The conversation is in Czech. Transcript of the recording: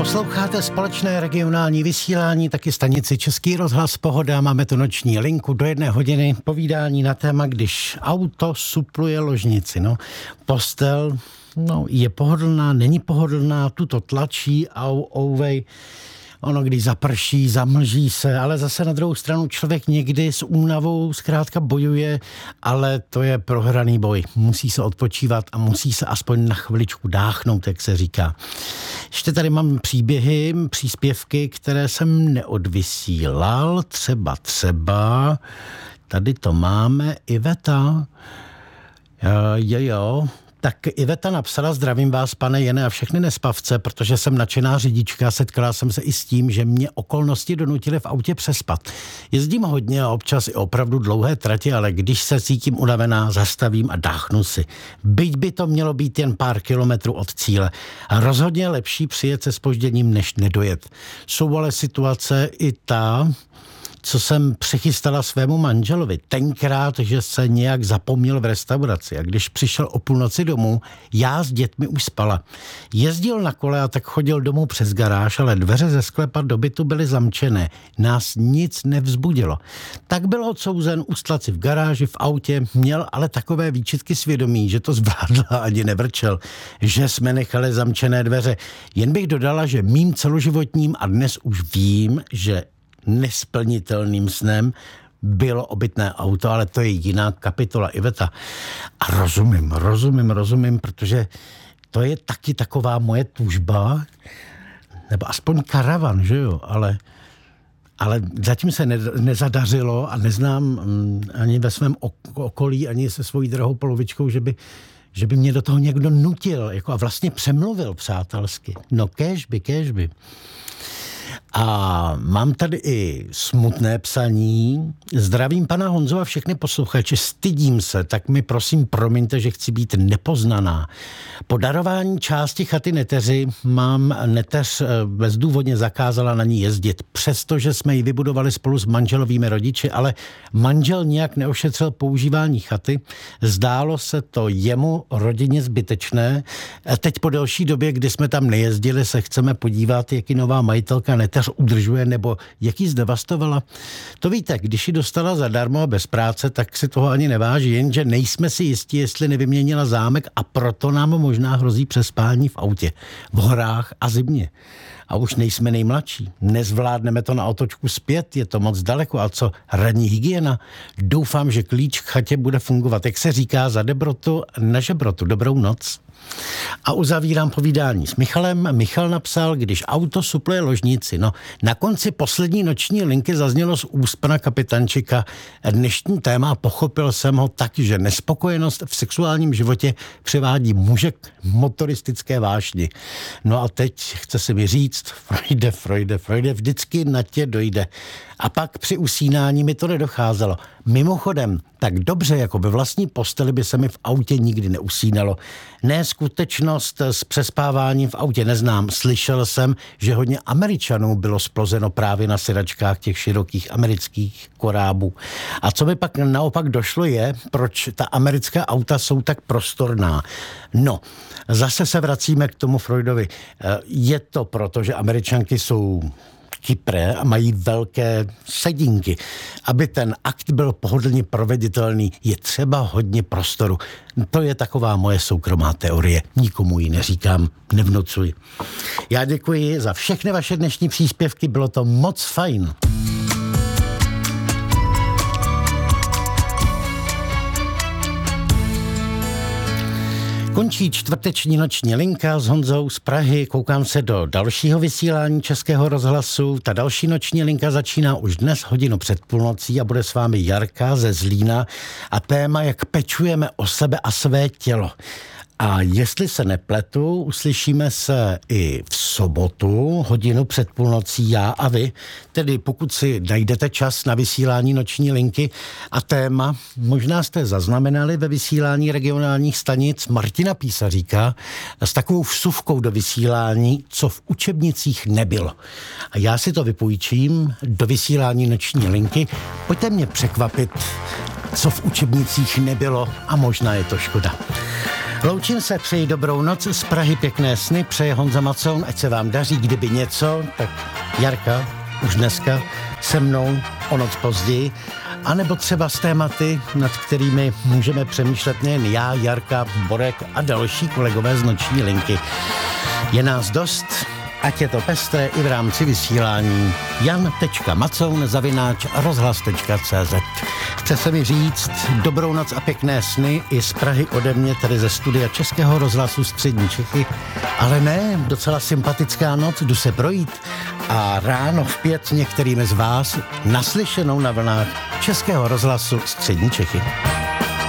Posloucháte společné regionální vysílání, taky stanici Český rozhlas Pohoda. Máme tu noční linku do 1 hodiny povídání na téma, když auto supluje ložnici. No, postel, je pohodlná, není pohodlná, tuto tlačí, ouvej. Ono, když zaprší, zamlží se, ale zase na druhou stranu člověk někdy s únavou zkrátka bojuje, ale to je prohraný boj. Musí se odpočívat a musí se aspoň na chviličku dáchnout, jak se říká. Ještě tady mám příspěvky, které jsem neodvysílal. Třeba, tady to máme, Iveta. Jo. Tak Iveta napsala: zdravím vás, pane Jene, a všechny nespavce, protože jsem nadšená řidička, setkala jsem se i s tím, že mě okolnosti donutily v autě přespat. Jezdím hodně a občas i opravdu dlouhé trati, ale když se cítím unavená, zastavím a dáchnu si. Byť by to mělo být jen pár kilometrů od cíle. A rozhodně lepší přijet se zpožděním, než nedojet. Jsou ale situace i ta, co jsem přichystala svému manželovi. Tenkrát, že se nějak zapomněl v restauraci a když přišel o půlnoci domů, já s dětmi už spala. Jezdil na kole a tak chodil domů přes garáž, ale dveře ze sklepa do bytu byly zamčené. Nás nic nevzbudilo. Tak byl odsouzen ustlat si v garáži, v autě, měl ale takové výčitky svědomí, že to zvládl a ani nevrčel, že jsme nechali zamčené dveře. Jen bych dodala, že mým celoživotním a dnes už vím, že nesplnitelným snem bylo obytné auto, ale to je jiná kapitola, Iveta. A rozumím, protože to je taky taková moje tužba, nebo aspoň karavan, že jo, ale zatím se nezadařilo a neznám ani ve svém okolí, ani se svojí drahou polovičkou, že by mě do toho někdo nutil, a vlastně přemluvil přátelsky. No kéžby. A mám tady i smutné psaní. Zdravím pana Honzo a všechny posluchače. Stydím se, tak mi prosím promiňte, že chci být nepoznaná. Po darování části chaty neteři mám neteř bezdůvodně zakázala na ní jezdit, přestože jsme ji vybudovali spolu s manželovými rodiči, ale manžel nějak neošetřil používání chaty. Zdálo se to jemu rodině zbytečné. Teď po delší době, kdy jsme tam nejezdili, se chceme podívat, jaký nová majitelka neteř udržuje nebo jak ji zdevastovala. To víte, když ji dostala zadarmo a bez práce, tak si toho ani neváží, jenže nejsme si jistí, jestli nevyměnila zámek a proto nám možná hrozí přespání v autě, v horách a zimně. A už nejsme nejmladší. Nezvládneme to na otočku zpět, je to moc daleko. A co ranní hygiena? Doufám, že klíč k chatě bude fungovat. Jak se říká, za dobrotu na žebrotu. Dobrou noc. A uzavírám povídání s Michalem. Michal napsal: když auto supluje ložnici. No, na konci poslední noční linky zaznělo z úst pana kapitančika dnešní téma. Pochopil jsem ho tak, že nespokojenost v sexuálním životě přivádí muže k motoristické vášni. No a teď chce si mi říct, Freude, vždycky na tě dojde. A pak při usínání mi to nedocházelo. Mimochodem, tak dobře jako ve vlastní posteli by se mi v autě nikdy neusínalo. Ne, skutečnost s přespáváním v autě neznám. Slyšel jsem, že hodně Američanů bylo splozeno právě na sedačkách těch širokých amerických korábů. A co mi pak naopak došlo je, proč ta americká auta jsou tak prostorná. No, zase se vracíme k tomu Freudovi. Je to proto, že Američanky jsou kypré a mají velké sedínky. Aby ten akt byl pohodlně proveditelný, je třeba hodně prostoru. To je taková moje soukromá teorie. Nikomu ji neříkám, nevnucuji. Já děkuji za všechny vaše dnešní příspěvky, bylo to moc fajn. Končí čtvrteční noční linka s Honzou z Prahy. Koukám se do dalšího vysílání Českého rozhlasu. Ta další noční linka začíná už dnes hodinu před půlnocí a bude s vámi Jarka ze Zlína a téma, jak pečujeme o sebe a své tělo. A jestli se nepletu, uslyšíme se i v sobotu, hodinu před půlnocí, já a vy. Tedy pokud si najdete čas na vysílání noční linky a téma, možná jste zaznamenali ve vysílání regionálních stanic Martina Písaříka s takovou vsuvkou do vysílání, co v učebnicích nebylo. A já si to vypůjčím do vysílání noční linky. Pojďte mě překvapit, co v učebnicích nebylo a možná je to škoda. Loučím se, přeji dobrou noc, z Prahy pěkné sny, přeje Honza Macoun, ať se vám daří, kdyby něco, tak Jarka už dneska se mnou o noc později, anebo třeba s tématy, nad kterými můžeme přemýšlet nejen já, Jarka, Borek a další kolegové z Noční linky. Je nás dost, ať je to pestré i v rámci vysílání. jan.macoun@rozhlas.cz. Chce se mi říct dobrou noc a pěkné sny i z Prahy ode mě, tedy ze studia Českého rozhlasu Střední Čechy. Ale ne, docela sympatická noc, jdu se projít a ráno v 5 některými z vás naslyšenou na vlnách Českého rozhlasu Střední Čechy.